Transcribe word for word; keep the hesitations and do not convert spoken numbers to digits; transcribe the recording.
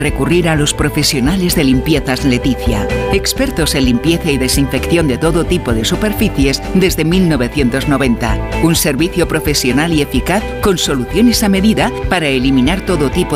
Recurrir a los profesionales de Limpiezas Leticia, expertos en limpieza y desinfección de todo tipo de superficies desde mil novecientos noventa. Un servicio profesional y eficaz con soluciones a medida para eliminar todo tipo